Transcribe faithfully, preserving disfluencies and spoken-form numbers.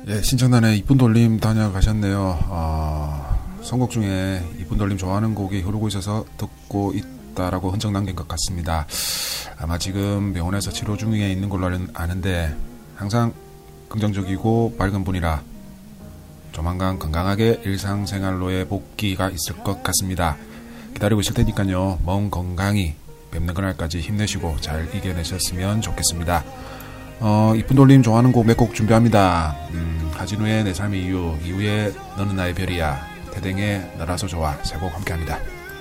예, 신청단의 이쁜 돌림 다녀가셨네요. 어, 선곡 중에 이쁜 돌림 좋아하는 곡이 흐르고 있어서 듣고 있다라고 흔적 남긴 것 같습니다. 아마 지금 병원에서 치료 중에 있는 걸로 아는데 항상 긍정적이고 밝은 분이라 조만간 건강하게 일상생활로의 복귀가 있을 것 같습니다. 기다리고 있을 테니까요. 몸 건강히 뵙는 그날까지 힘내시고 잘 이겨내셨으면 좋겠습니다. 어, 이쁜 돌림 좋아하는 곡 몇 곡 준비합니다. 음, 하진우의 내 삶의 이유, 이후에 너는 나의 별이야, 태댕의 너라서 좋아, 세 곡 함께합니다.